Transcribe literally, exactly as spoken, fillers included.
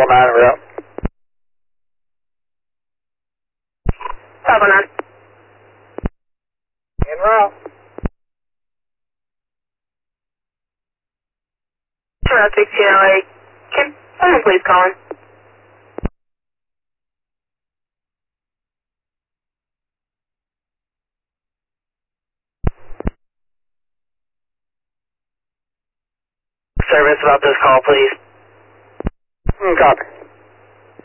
one nine en route. five one nine. En route. Route sixteen L A. Can someone please call in? Service about this call, please. Mm, copy.